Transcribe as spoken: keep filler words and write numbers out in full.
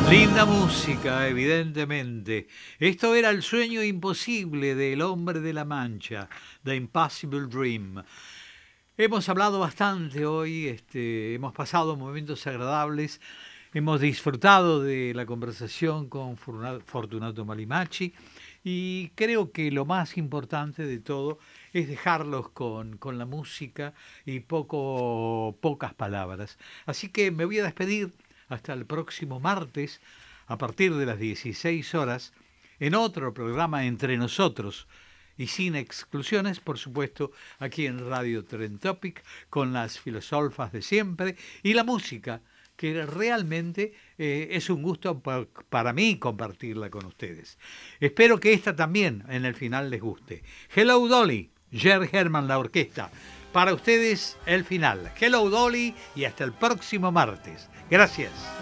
Linda música, evidentemente. Esto era El sueño imposible del hombre de la Mancha, The Impossible Dream. Hemos hablado bastante hoy, este, hemos pasado momentos agradables, hemos disfrutado de la conversación con Fortunato Malimachi y creo que lo más importante de todo es dejarlos con, con la música y poco, pocas palabras. Así que me voy a despedir hasta el próximo martes a partir de las dieciséis horas en otro programa Entre Nosotros y sin exclusiones, por supuesto, aquí en Radio Trend Topic, con las filósofas de siempre y la música, que realmente eh, es un gusto pa para mí compartirla con ustedes. Espero que esta también en el final les guste. Hello Dolly, Jerry Herman, la orquesta. Para ustedes el final. Hello Dolly y hasta el próximo martes. Gracias.